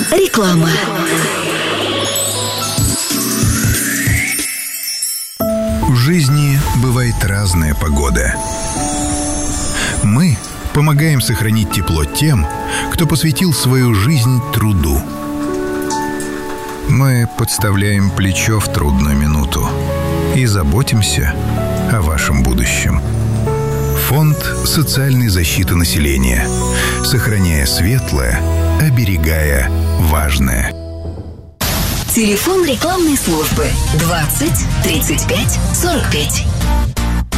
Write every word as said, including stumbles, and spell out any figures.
Реклама. В жизни бывает разная погода. Мы помогаем сохранить тепло тем, кто посвятил свою жизнь труду. Мы подставляем плечо в трудную минуту и заботимся о вашем будущем. Фонд социальной защиты населения. Сохраняя светлое, оберегая важное. Телефон рекламной службы двадцать тридцать пять сорок пять.